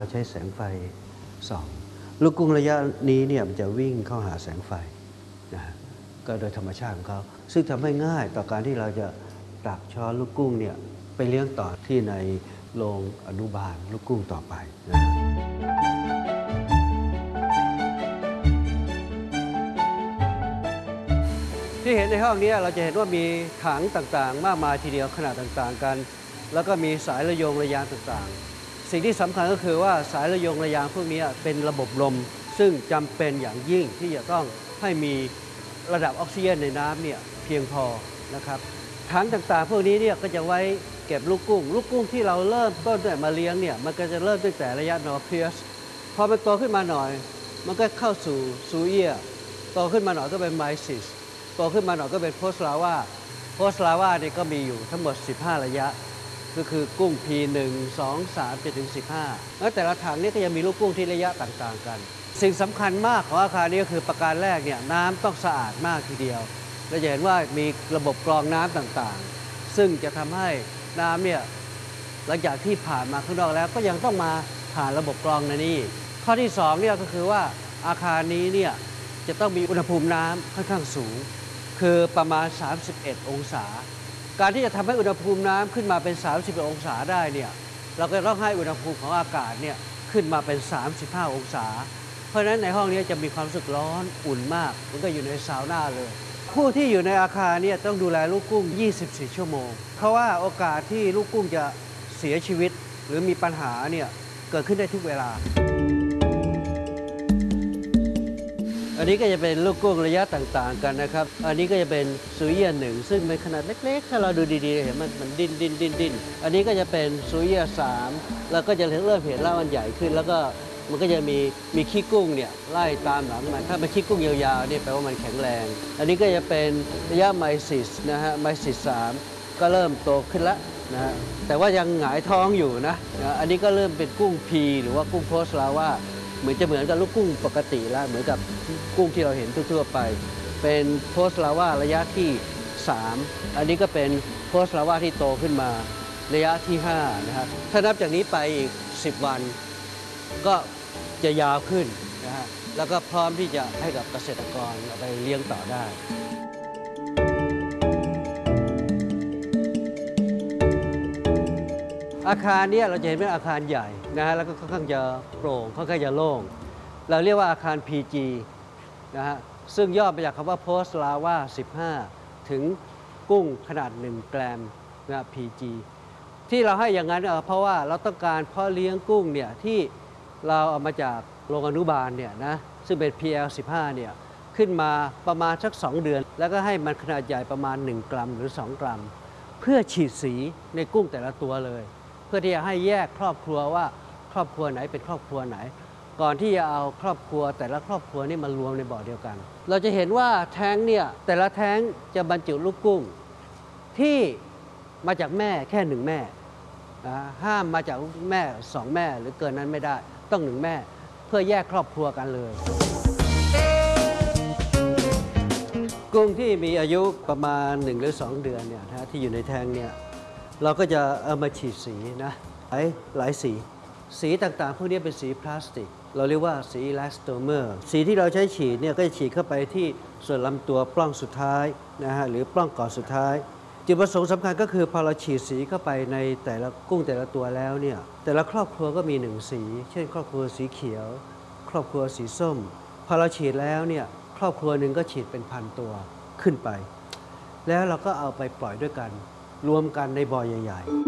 เราใช้แสงไฟส่องลูกกุ้งระยะนี้เนี่ยมันจะวิ่งเข้าหาแสงไฟนะฮะก็โดยธรรมชาติของเขาซึ่งทำให้ง่ายต่อการที่เราจะตักช้อนลูกกุ้งเนี่ยไปเลี้ยงต่อที่ในโรงอนุบาลลูกกุ้งต่อไปนะฮะที่เห็นในห้องนี้เราจะเห็นว่ามีถังต่างๆมากมายทีเดียวขนาดต่างๆกันแล้วก็มีสายระโยงระยางต่างๆสิ่งที่สำคัญก็คือว่าสายระโยงระยางพวกนี้เป็นระบบลมซึ่งจำเป็นอย่างยิ่งที่จะต้องให้มีระดับออกซิเจนในน้ำเนี่ยเพียงพอนะครับถังต่างๆพวกนี้เนี่ยก็จะไว้เก็บลูกกุ้งที่เราเริ่มต้นมาเลี้ยงเนี่ยมันก็จะเริ่มตั้งแต่ระยะนอร์เพียสพอมันโตขึ้นมาหน่อยมันก็เข้าสู่ซูเอียโตขึ้นมาหน่อยก็เป็นไมซิสโตขึ้นมาหน่อยก็เป็นโพสลาวาเนี่ยก็มีอยู่ทั้งหมด15ระยะก็คือกุ้ง P1 2 3จนถึง15แล้วแต่ละถังนี่ก็ยังมีลูกกุ้งที่ระยะต่างๆกันสิ่งสำคัญมากของอาคารนี้ก็คือประการแรกเนี่ยน้ำต้องสะอาดมากทีเดียวเราจะเห็นว่ามีระบบกรองน้ำต่างๆซึ่งจะทำให้น้ำเนี่ยหลังจากที่ผ่านมาข้างนอกแล้วก็ยังต้องมาผ่านระบบกรองในนี้ข้อที่2เนี่ยก็คือว่าอาคารนี้เนี่ยจะต้องมีอุณหภูมิน้ำค่อนข้างสูงคือประมาณ31องศาการที่จะทำให้อุณหภูมิน้ำขึ้นมาเป็น31องศาได้เนี่ยเราก็ต้องให้อุณหภูมิของอากาศเนี่ยขึ้นมาเป็น35องศาเพราะฉะนั้นในห้องนี้จะมีความรู้สึกร้อนอุ่นมากมันก็อยู่ในซาวน่าเลยผู้ที่อยู่ในอาคารเนี่ยต้องดูแลลูกกุ้ง24ชั่วโมงเพราะว่าโอกาสที่ลูกกุ้งจะเสียชีวิตหรือมีปัญหาเนี่ยเกิดขึ้นได้ทุกเวลาอันนี้ก็จะเป็นลูกกุ้งระยะต่างๆกันนะครับอันนี้ก็จะเป็นซูเอียน1ซึ่งเป็นขนาดเล็กๆถ้าเราดูดีๆเห็นมันดิ้นอันนี้ก็จะเป็นซูเอีย3แล้วก็จะเริ่มเห็นแล้วมันใหญ่ขึ้นแล้วก็มันก็จะมีขี้กุ้งเนี่ยไล่ตามหลังมันถ้าเป็นขี้กุ้งยาวๆเนี่ยแปลว่ามันแข็งแรงอันนี้ก็จะเป็นระยะไมซิสนะฮะไมซิส3ก็เริ่มโตขึ้นแล้วนะฮะแต่ว่ายังหงายท้องอยู่นะอันนี้ก็เริ่มเป็นกุ้งพีหรือว่ากุ้งโพสลาว่าเหมือนกับลูกกุ้งปกติแล้วเหมือนกับกุ้งที่เราเห็นทั่วๆไปเป็นโพสลาว่าระยะที่3อันนี้ก็เป็นโพสลาว่าที่โตขึ้นมาระยะที่5นะครับถ้านับจากนี้ไปอีก10วันก็จะยาวขึ้นนะฮะแล้วก็พร้อมที่จะให้กับเกษตรกรเอาไปเลี้ยงต่อได้อาคารนี้เราจะเห็นเป็นอาคารใหญ่นะฮะแล้วก็ค่อนข้างจะโปร่งค่อนข้างจะโล่งเราเรียกว่าอาคาร PG นะฮะซึ่งย่อมาจากคำว่า Post Lava 15ถึงกุ้งขนาด1 กรัมนะ PG ที่เราให้อย่างนั้นเพราะว่าเราต้องการเพาะเลี้ยงกุ้งเนี่ยที่เราเอามาจากโรงอนุบาลเนี่ยนะซึ่งเป็น PL 15เนี่ยขึ้นมาประมาณสัก2 เดือนแล้วก็ให้มันขนาดใหญ่ประมาณ1 กรัมหรือ2 กรัมเพื่อฉีดสีในกุ้งแต่ละตัวเลยเพื่อที่จะให้แยกครอบครัวว่าครอบครัวไหนเป็นครอบครัวไหนก่อนที่จะเอาครอบครัวแต่ละครอบครัวนี่มารวมในบ่อเดียวกันเราจะเห็นว่าแท้งเนี่ยแต่ละแท้งจะบรรจุลูกกุ้งที่มาจากแม่แค่1 แม่ห้ามมาจากแม่2 แม่หรือเกินนั้นไม่ได้ต้อง1 แม่เพื่อแยกครอบครัวกันเลยกุ้งที่มีอายุประมาณ1 หรือ 2 เดือนเนี่ยที่อยู่ในแท้งเนี่ยเราก็จะเอามาฉีดสีนะหลายสีต่างๆพวกนี้เป็นสีพลาสติกเราเรียกว่าสีอิลาสโตเมอร์สีที่เราใช้ฉีดเนี่ยก็จะฉีดเข้าไปที่ส่วนลำตัวปล้องสุดท้ายนะฮะหรือปล้องก่อนสุดท้ายจุดประสงค์สำคัญก็คือพอเราฉีดสีเข้าไปในแต่ละกุ้งแต่ละตัวแล้วเนี่ยแต่ละครอบครัวก็มี1 สีเช่นครอบครัวสีเขียวครอบครัวสีส้มพอเราฉีดแล้วเนี่ยครอบครัวหนึ่งก็ฉีดเป็น1,000 ตัวขึ้นไปแล้วเราก็เอาไปปล่อยด้วยกันรวมกันในบ่อใหญ่ๆ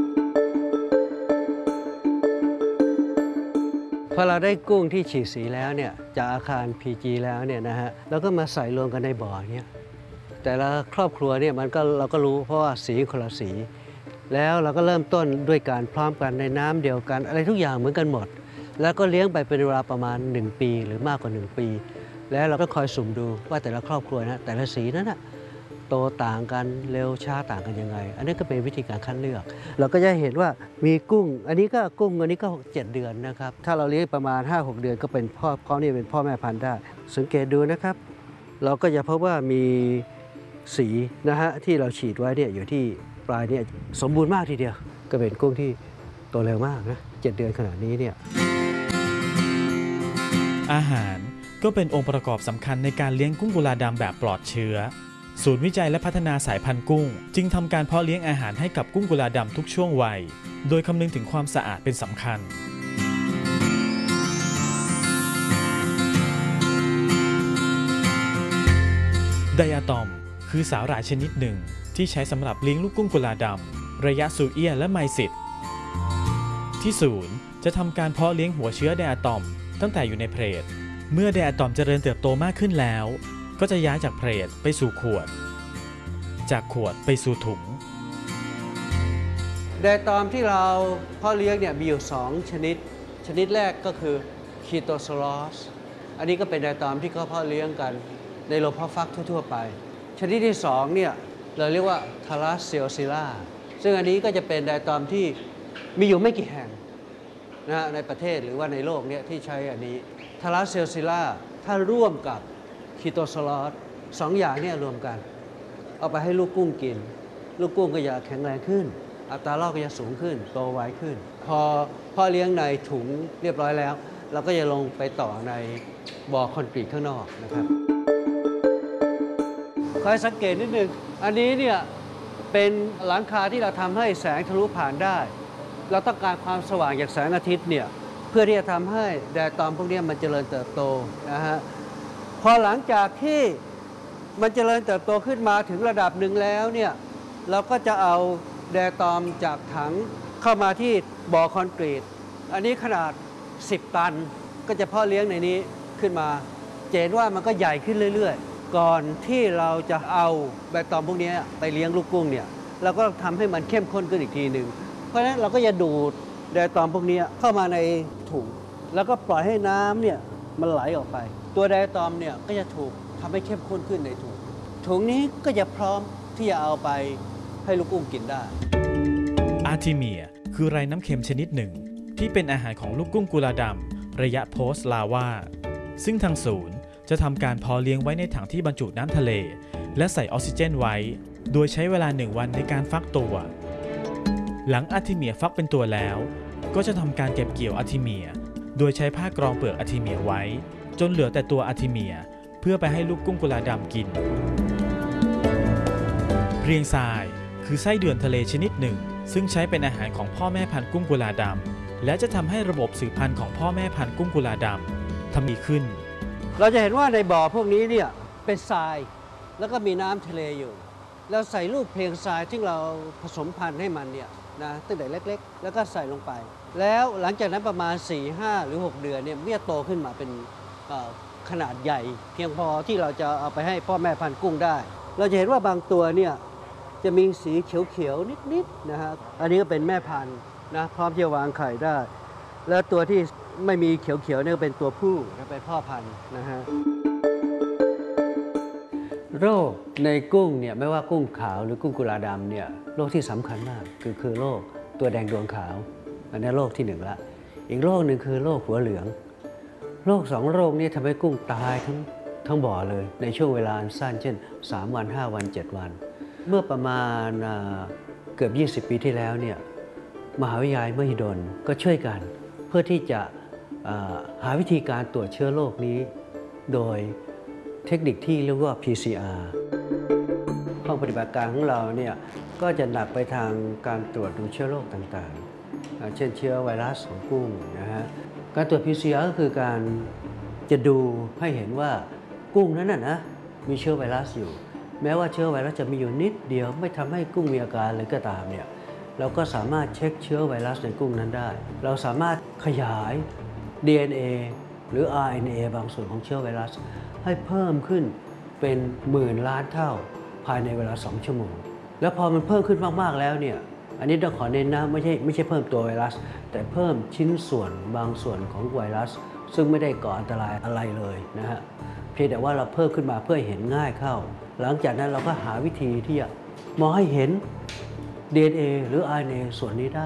พอเราได้กุ้งที่ฉีดสีแล้วเนี่ยจากอาคาร PG แล้วเนี่ยนะฮะเราก็มาใส่รวมกันในบ่อเนี่ยแต่ละครอบครัวเนี่ยเราก็รู้เพราะว่าสีคนละสีแล้วเราก็เริ่มต้นด้วยการพร้อมกันในน้ำเดียวกันอะไรทุกอย่างเหมือนกันหมดแล้วก็เลี้ยงไปเป็นเวลาประมาณ1 ปีหรือมากกว่า1 ปีแล้วเราก็คอยสุ่มดูว่าแต่ละครอบครัวนะแต่ละสีนั้นนะโตต่างกันเร็วช้าต่างกันยังไงอันนี้ก็เป็นวิธีการคัดเลือกเราก็จะเห็นว่ามีกุ้งอันนี้ก็7 เดือนนะครับถ้าเราเลี้ยงประมาณ 5-6 เดือนก็เป็นพ่อนี่เป็นพ่อแม่พันธุ์ได้สังเกตดูนะครับเราก็จะพบว่ามีสีนะฮะที่เราฉีดไว้เนี่ยอยู่ที่ปลายเนี่ยสมบูรณ์มากทีเดียวก็เป็นกุ้งที่โตเร็วมากนะ7 เดือนขนาดนี้เนี่ยอาหารก็เป็นองค์ประกอบสำคัญในการเลี้ยงกุ้งกุลาดำแบบปลอดเชื้อศูนย์วิจัยและพัฒนาสายพันธุ์กุ้งจึงทำการเพาะเลี้ยงอาหารให้กับกุ้งกุลาดำทุกช่วงวัยโดยคำนึงถึงความสะอาดเป็นสำคัญไดอะตอมคือสาหร่ายชนิดหนึ่งที่ใช้สำหรับเลี้ยงลูกกุ้งกุลาดำระยะซูเอียและไมซิตที่ศูนย์จะทำการเพาะเลี้ยงหัวเชื้อไดอะตอมตั้งแต่อยู่ในเพลทเมื่อไดอะตอมเจริญเติบโตมากขึ้นแล้วก็จะย้ายจากเพลทไปสู่ขวดจากขวดไปสู่ถุงไดอะตอมที่เราเพาะเลี้ยงเนี่ยมีอยู่2ชนิดแรกก็คือคีโตซอลอสอันนี้ก็เป็นไดอะตอมที่เขาเพาะเลี้ยงกันในโรงเพาะฟักทั่วๆไปชนิดที่2เนี่ยเราเรียกว่าทารัสเซียซิล่าซึ่งอันนี้ก็จะเป็นไดอะตอมที่มีอยู่ไม่กี่แห่งนะในประเทศหรือว่าในโลกเนี่ยที่ใช้อันนี้ทารัสเซียซิล่าถ้าร่วมกับคีโตซอลอส2อย่างเนี่ยรวมกันเอาไปให้ลูกกุ้งกินลูกกุ้งก็จะแข็งแรงขึ้นอัตรารอดก็จะสูงขึ้นโตไวขึ้นพอพ่อเลี้ยงในถุงเรียบร้อยแล้วเราก็จะลงไปต่อในบ่อคอนกรีตข้างนอกนะครับคอยสังเกตนิดนึงอันนี้เนี่ยเป็นหลังคาที่เราทำให้แสงทะลุผ่านได้เราต้องการความสว่างจากแสงอาทิตย์เนี่ยเพื่อที่จะทำให้ไดอะตอมพวกนี้มันเจริญเติบโตนะฮะพอหลังจากที่มันเจริญเติบโตขึ้นมาถึงระดับหนึ่งแล้วเนี่ยเราก็จะเอาไดอะตอมจากถังเข้ามาที่บ่อคอนกรีตอันนี้ขนาด10 ตันก็จะเพาะเลี้ยงในนี้ขึ้นมาเห็นว่ามันก็ใหญ่ขึ้นเรื่อยๆก่อนที่เราจะเอาไดอะตอมพวกนี้ไปเลี้ยงลูกกุ้งเนี่ยเราก็ทำให้มันเข้มข้นขึ้นอีกทีหนึ่งเพราะฉะนั้นเราก็จะดูดไดอะตอมพวกนี้เข้ามาในถุงแล้วก็ปล่อยให้น้ำเนี่ยมันไหลออกไปตัวไดอะตอมเนี่ยก็จะถูกทำให้เข้มข้นขึ้นในถุงนี้ก็จะพร้อมที่จะเอาไปให้ลูกกุ้งกินได้อาร์ทิเมียคือไรน้ำเค็มชนิดหนึ่งที่เป็นอาหารของลูกกุ้งกุลาดำระยะโพสต์ลาวาซึ่งทางศูนย์จะทำการเพาะเลี้ยงไว้ในถังที่บรรจุน้ำทะเลและใส่ออกซิเจนไว้โดยใช้เวลา1 วันในการฟักตัวหลังอาร์ทิเมียฟักเป็นตัวแล้วก็จะทำการเก็บเกี่ยวอาร์ทิเมียโดยใช้ผ้ากรองเปลือกอาร์ทิเมียไว้จนเหลือแต่ตัวอาร์ทิเมียเพื่อไปให้ลูกกุ้งกุลาดำกินเพรียงทรายคือไส้เดือนทะเลชนิดหนึ่งซึ่งใช้เป็นอาหารของพ่อแม่พันธุ์กุ้งกุลาดำและจะทำให้ระบบสืบพันธุ์ของพ่อแม่พันธุ์กุ้งกุลาดำทำดีขึ้นเราจะเห็นว่าในบ่อพวกนี้เนี่ยเป็นทรายแล้วก็มีน้ำทะเลอยู่เราใส่ลูกเพลียงทรายที่เราผสมพันธุ์ให้มันเนี่ยนะตั้งแต่เล็กๆแล้วก็ใส่ลงไปแล้วหลังจากนั้นประมาณ 4-5 หรือ 6 เดือนเนี่ยเมื่อโตขึ้นมาเป็นขนาดใหญ่เพียงพอที่เราจะเอาไปให้พ่อแม่พันธุ์กุ้งได้เราจะเห็นว่าบางตัวเนี่ยจะมีสีเขียวๆนิดๆนะฮะอันนี้ก็เป็นแม่พันธุ์นะพร้อมที่จะวางไข่ได้แล้วตัวที่ไม่มีเขียวๆเนี่ยเป็นตัวผู้เป็นพ่อพันธุ์นะฮะโรคในกุ้งเนี่ยไม่ว่ากุ้งขาวหรือกุ้งกุลาดำเนี่ยโรคที่สำคัญมากคือโรคตัวแดงดวงขาวอันนี้โรคที่1ละอีกโรคหนึ่งคือโรคหัวเหลืองโรค2 โรคนี้ทำให้กุ้งตายทั้งบ่อเลยในช่วงเวลาสั้นเช่น3 วัน 5 วัน 7 วันเมื่อประมาณเกือบ20 ปีที่แล้วเนี่ยมหาวิทยาลัยมหิดลก็ช่วยกันเพื่อที่จะหาวิธีการตรวจเชื้อโรคนี้โดยเทคนิคที่เรียกว่า PCR ห้องปฏิบัติการของเราเนี่ยก็จะหนักไปทางการตรวจดูเชื้อโรคต่างๆเช่นเชื้อไวรัสของกุ้งนะฮะการตรวจ PCR ก็คือการจะดูให้เห็นว่ากุ้งนั้นนะมีเชื้อไวรัสอยู่แม้ว่าเชื้อไวรัสจะมีอยู่นิดเดียวไม่ทำให้กุ้งมีอาการเลยก็ตามเนี่ยเราก็สามารถเช็คเชื้อไวรัสในกุ้งนั้นได้เราสามารถขยาย DNA หรือ RNA บางส่วนของเชื้อไวรัสให้เพิ่มขึ้นเป็นหมื่นล้านเท่าภายในเวลา2 ชั่วโมงแล้วพอมันเพิ่มขึ้นมากๆแล้วเนี่ยอันนี้ต้องขอเน้นนะไม่ใช่เพิ่มตัวไวรัสแต่เพิ่มชิ้นส่วนบางส่วนของไวรัสซึ่งไม่ได้ก่ออันตรายอะไรเลยนะฮะเพียงแต่ว่าเราเพิ่มขึ้นมาเพื่อเห็นง่ายเข้าหลังจากนั้นเราก็หาวิธีที่จะมองให้เห็น DNA หรือ RNA ส่วนนี้ได้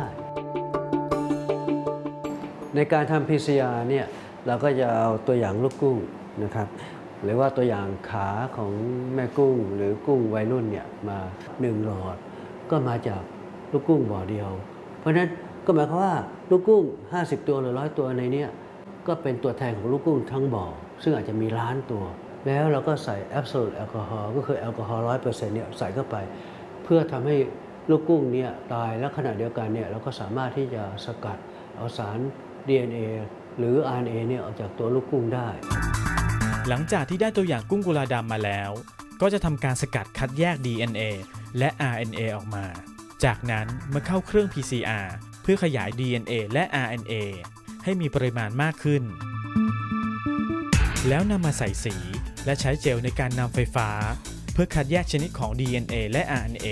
ในการทำ PCR เนี่ยเราก็จะเอาตัวอย่างลูกกุ้งนะครับหรือว่าตัวอย่างขาของแม่กุ้งหรือกุ้งวัยรุ่นเนี่ยมา1 หลอดก็มาจากลูกกุ้งบ่อเดียวเพราะฉะนั้นก็หมายความว่าลูกกุ้ง50 ตัวหรือ100 ตัวในนี้กก็เป็นตัวแทนของลูกกุ้งทั้งบ่อซึ่งอาจจะมีล้านตัวแล้วเราก็ใส่ Absolute แอลกอฮอล์ก็คือแอลกอฮอล์ 100% เนี่ยใส่เข้าไปเพื่อทำให้ลูกกุ้งเนี่ยตายและขณะเดียวกันเนี่ยเราก็สามารถที่จะสกัดเอาสาร DNA หรือ RNA เนี่ยออกจากตัวลูกกุ้งได้หลังจากที่ได้ตัวอย่างกุ้งกุลาดำมาแล้วก็จะทำการสกัดคัดแยก DNA และ RNA ออกมาจากนั้นเมื่อเข้าเครื่อง PCR เพื่อขยาย DNA และ RNA ให้มีปริมาณมากขึ้นแล้วนำมาใส่สีและใช้เจลในการนำไฟฟ้าเพื่อคัดแยกชนิดของ DNA และ RNA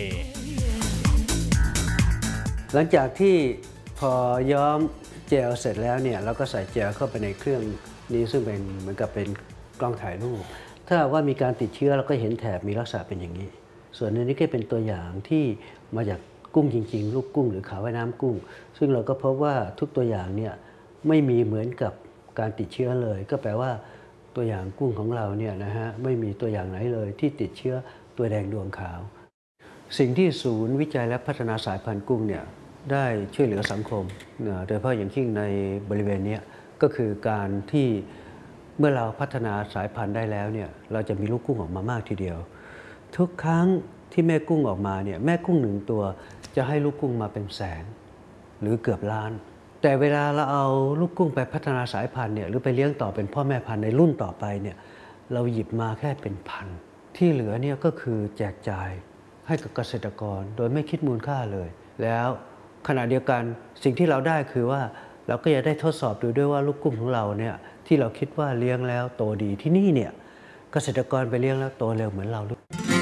หลังจากที่พอย้อมเจลเสร็จแล้วเนี่ยเราก็ใส่เจลเข้าไปในเครื่องนี้ซึ่งเป็นเหมือนกับเป็นกล้องถ่ายรูปถ้าว่ามีการติดเชื้อเราก็เห็นแถบมีลักษณะเป็นอย่างนี้ส่วนนี้ก็เป็นตัวอย่างที่มาจากกุ้งจริงๆลูกกุ้งหรือขาวว่ายน้ำกุ้งซึ่งเราก็พบว่าทุกตัวอย่างเนี่ยไม่มีเหมือนกับการติดเชื้อเลยก็แปลว่าตัวอย่างกุ้งของเราเนี่ยนะฮะไม่มีตัวอย่างไหนเลยที่ติดเชื้อตัวแดงดวงขาวสิ่งที่ศูนย์วิจัยและพัฒนาสายพันธุ์กุ้งเนี่ยได้ช่วยเหลือสังคมโดยเฉพาะอย่างยิ่งในบริเวณนี้ก็คือการที่เมื่อเราพัฒนาสายพันธุ์ได้แล้วเนี่ยเราจะมีลูกกุ้งออกมามากทีเดียวทุกครั้งที่แม่กุ้งออกมาเนี่ยแม่กุ้งหนึ่งตัวจะให้ลูกกุ้งมาเป็นแสนหรือเกือบล้านแต่เวลาเราเอาลูกกุ้งไปพัฒนาสายพันธุ์เนี่ยหรือไปเลี้ยงต่อเป็นพ่อแม่พันธุ์ในรุ่นต่อไปเนี่ยเราหยิบมาแค่เป็นพันที่เหลือเนี่ยก็คือแจกจ่ายให้กับเกษตรกรโดยไม่คิดมูลค่าเลยแล้วขณะเดียวกันสิ่งที่เราได้คือว่าเราก็จะได้ทดสอบดูด้วยว่าลูกกุ้งของเราเนี่ยที่เราคิดว่าเลี้ยงแล้วโตดีที่นี่เนี่ยเกษตรกรไปเลี้ยงแล้วโตเร็วเหมือนเราหรือ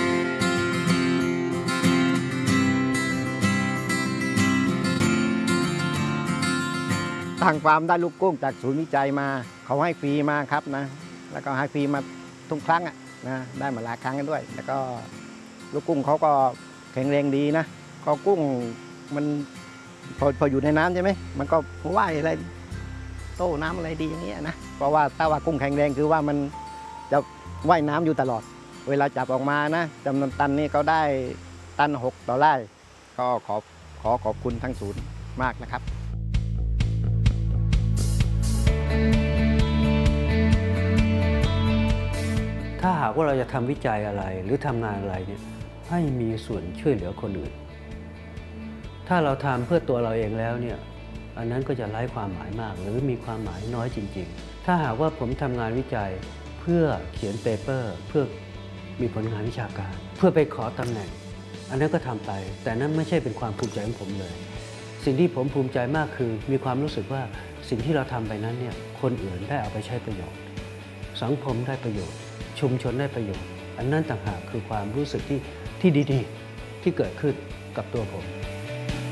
ทางฟาร์มได้ลูกกุ้งจากศูนย์วิจัยมาเขาให้ฟรีมาครับนะแล้วก็ให้ฟรีมาทุกครั้งนะได้มาหลายครั้งกันด้วยแล้วก็ลูกกุ้งเขาก็แข็งแรงดีนะก็กุ้งมันพออยู่ในน้ำใช่ไหมมันก็ว่ายอะไรโต้น้ำอะไรดีอย่างเงี้ยนะเพราะว่าถ้าว่ากุ้งแข็งแรงคือว่ามันจะว่ายน้ำอยู่ตลอดเวลาจับออกมานะจำนวนตันนี่เขาได้ตัน6ต่อไร่ก็ขอบคุณทั้งศูนย์มากนะครับถ้าหากว่าเราจะทำวิจัยอะไรหรือทำงานอะไรเนี่ยให้มีส่วนช่วยเหลือคนอื่นถ้าเราทำเพื่อตัวเราเองแล้วเนี่ยอันนั้นก็จะไร้ความหมายมากหรือมีความหมายน้อยจริงๆถ้าหากว่าผมทำงานวิจัยเพื่อเขียนเปเปอร์เพื่อมีผลงานวิชาการเพื่อไปขอตำแหน่งอันนั้นก็ทำไปแต่นั้นไม่ใช่เป็นความภูมิใจของผมเลยสิ่งที่ผมภูมิใจมากคือมีความรู้สึกว่าสิ่งที่เราทำไปนั้นเนี่ยคนอื่นได้เอาไปใช้ประโยชน์สังคมได้ประโยชน์ชุมชนได้ประโยชน์อันนั้นต่างหากคือความรู้สึกที่ดีๆที่เกิดขึ้นกับตัวผม